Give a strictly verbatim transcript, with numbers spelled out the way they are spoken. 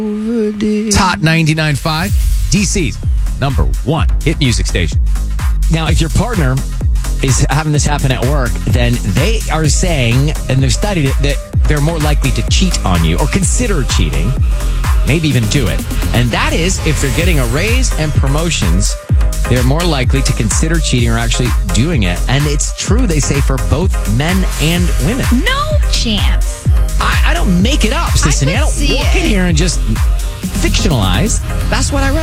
It's Hot ninety-nine point five, D C's number one hit music station. Now, if your partner is having this happen at work, then they are saying, and they've studied it, that they're more likely to cheat on you or consider cheating, maybe even do it. And that is if they're getting a raise and promotions, they're more likely to consider cheating or actually doing it. And it's true, they say, for both men and women. No chance. I, I don't make it up, Sissany. I, could don't see walk in it. here and just fictionalize. That's what I read.